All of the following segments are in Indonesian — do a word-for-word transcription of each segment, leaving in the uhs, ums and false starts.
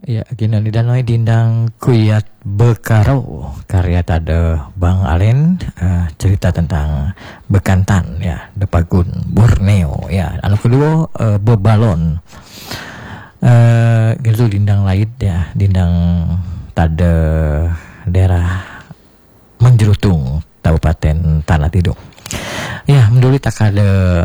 Ya, gini di danau dindang Kuyat Bekaro karya tada Bang Alen, uh, cerita tentang bekantan ya, Depagun Borneo ya. Anu kedua uh, bebalon. Uh, gitu dindang lain ya, dindang tada daerah Menjerutung Kabupaten Tanah Tidung. Ya, menduli tak ada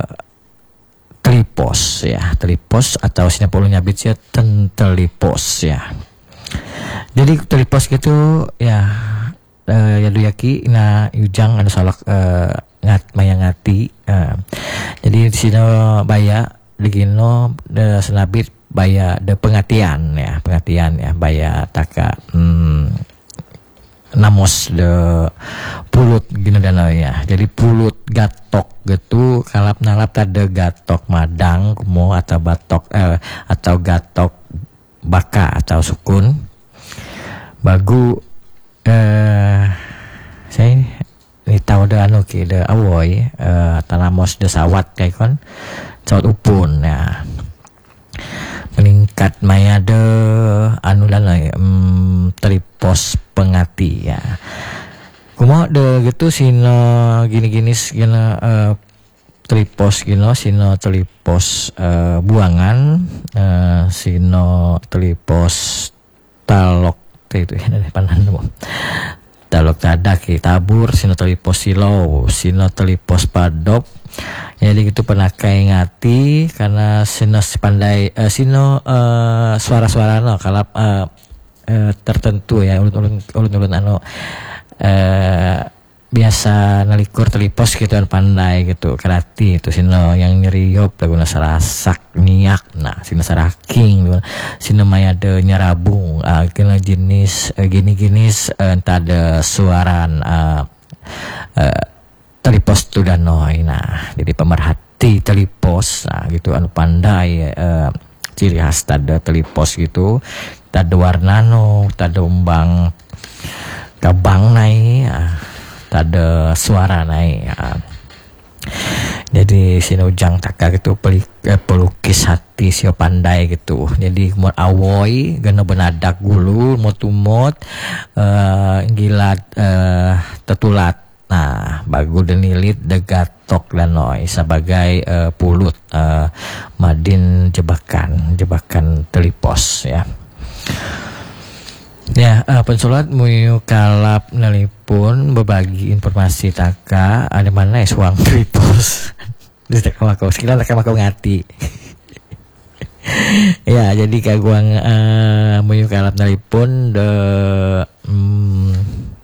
telipos ya, telipos atau sinapolunya bitsnya tentelipos ya. Jadi telipos gitu ya, uh, ya duyaki na yujang ada salak uh, ngat maya ngati. Uh, jadi di sini baya digino de senabit baya de pengatian ya, pengatian ya baya taka hmm, namos de pulut gini danau ya. Jadi pulut gatok gitu kalap nalap tada gatok madang kumo atau batok eh, atau gatok baka atau sukun bagu eh saya ini tahu de anu ki de awoy eh, tanamos de sawat kayak kon sawat upun ya. Meningkat maya de anu danau um, telipos pengati ya. Kumo de gitu sino gini-gini gina uh, telipos gino sino telipos uh, buangan uh, sino telipos talok itu ya dari panan talok tadak tabur sino telipos silau sino telipos padop. Jadi gitu penakai ngati karena sino pandai uh, sino uh, suara-suara no kalap uh, uh, tertentu ya ulun-ulun ulun-ulun anu uh, biasa nalikur telipos gitu kan pandai gitu kerati itu sino yang nyeriop laguna sarasak niak nah sino saraking sino maya de nyerabung uh, kena jenis uh, gini-gini uh, entah ada suaran uh, uh, telipos tu danoi. Nah jadi pemerhati telipos nah gitu anu pandai uh, ciri khas tada telipos gitu tada warnano tada umbang kabang nai uh, tada suara nai uh. Jadi sinujang taka gitu pelik, eh, pelukis hati sio pandai gitu. Jadi mau awoy gana benadak gulu motumot uh, gilat uh, tetulat. Nah, bagu denilit degatok danoi sebagai uh, pulut uh, madin jebakan, jebakan telipos ya. Ya, uh, pensulat muyu kalap nelipun berbagi informasi taka ada mana ya suang telipos. Di taka makau, sekitar taka makau ngati. Ya, jadi kaguang uh, muyu kalap nelipun de hmm,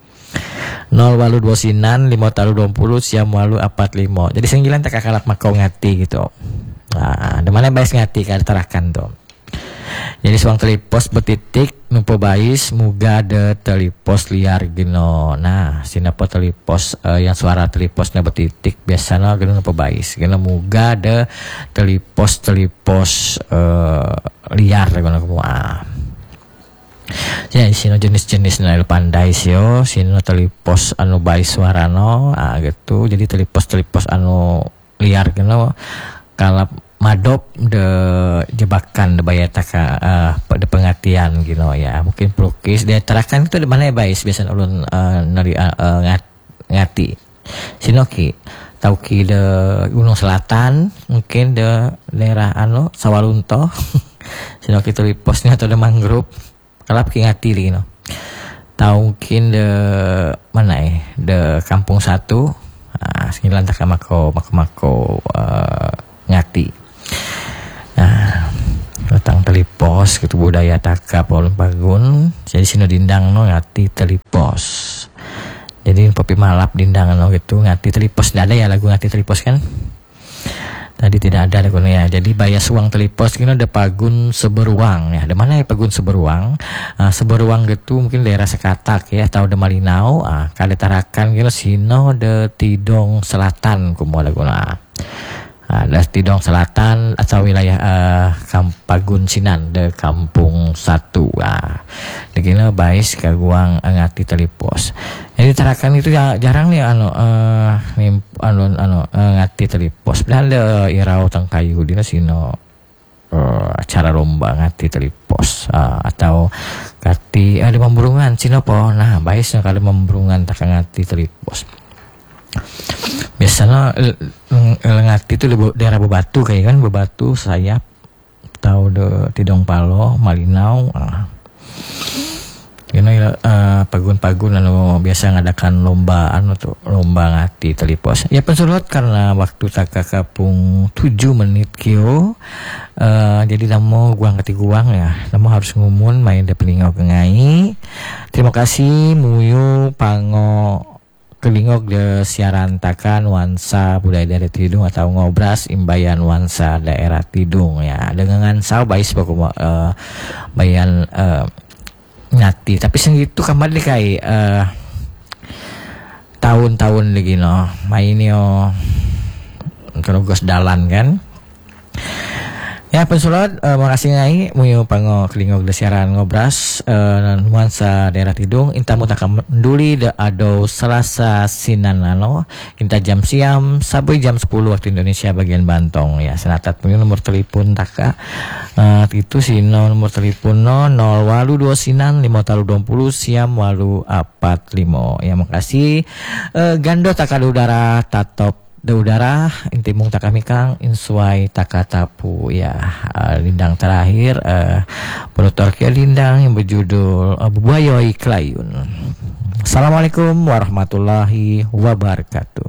nol walu dua sinan lima talu dua puluh siam walu apat lima. Jadi senggilan tak kalap makau ngati gitu. Nah, di mana bais ngati kan terakan tuh. Jadi suang telipos betitik numpo bais muga de telipos liar gino. Nah, sinapa telipos uh, yang suara teliposnya betitik biasanya gino numpo bais. Gino muga de telipos telipos uh, liar gino semua. Ya sino jenis-jenis nil pandai sio sino telipos anu bae suarano ah gitu. Jadi telipos-telipos anu liar gitu kalap madop de jebakan de baya taka uh, de pengatian gitu ya. Mungkin pelukis dia terakan itu di mana ya bae biasanya ulun uh, nari uh, ngat, ngati sino ki tau ki de Gunung Selatan mungkin de daerah anu Sawalunto sino ki teliposnya atau de mangrove kalap ki ngati li no. Tahu mungkin de mana eh de Kampung Satu. Ah sembilan tak mako mako mako uh, ngati. Nah, datang telipos gitu budaya taka Paulun Pagun. Jadi sino dindang no ngati telipos. Jadi popi malap dindang no gitu ngati telipos. Tidak ada ya lagu ngati telipos kan? Tadi tidak ada ya. Jadi baya suang telipos kini ada Pagun Seberuang ya. Ada mana ya Pagun Seberuang? Uh, Seberuang gitu mungkin daerah Sekatak ya atau de Malinau. Ah, uh, kali tarakan gitu sino de Tidong Selatan kumo laguna. Ada Tidong Selatan atau wilayah uh, Pagun Sinan de Kampung Satu. Ah, begini bais kaguang ngati telipos. Jadi tarakan itu ya jarang nih anu uh, anu anu uh, ngati telipos. Padahal irau tang kayu dina sino uh, acara lomba ngati telipos. uh, atau kati ada memburungan sinopo nah baisnya kali memburungan tak ngati telipos biasanya ngati itu daerah bebatu kayak kan bebatu sayap tahu de tidong palo malinau uh. Ini uh, pagun-pagun anu biasa ngadakan lomba anu tuh lomba ngati telipos. Ya pensulot karena waktu tak kapung tujuh menit kio. Uh, jadi namo guang keti guang ya. Namo harus ngumun main de pelingau kengai. Terima kasih muyu pango kelingok de siaran takan wansa budaya daerah Tidung atau ngobras imbayan wansa daerah Tidung ya. Dengan sao bais pokok uh, bayan uh, ngati tapi segitu kembali kayak uh, tahun-tahun lagi no main yo terus dalan kan ya pensulot uh, makasih ngai muyu pango kelingok de siaran ngobras uh, nuansa daerah Tidung inta mutaka menduli de ado Selasa sinanano inta jam siam sampai jam sepuluh waktu Indonesia bagian Bantong ya senatat punya nomor telepon taka uh, itu sino nomor telepon no nol walu dua sinan lima talu dua puluh siam walu apat limo ya makasih uh, gando taka udara tatop da udara inti mung takami kang insuai takatapu ya uh, lindang terakhir uh, penutur kia lindang yang berjudul uh, Bubayoi Klayun. Assalamualaikum warahmatullahi wabarakatuh.